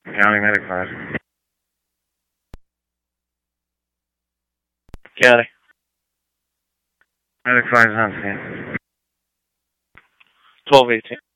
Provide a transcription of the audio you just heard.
County Medic 5. County. Medic 5 is on scene. 1218.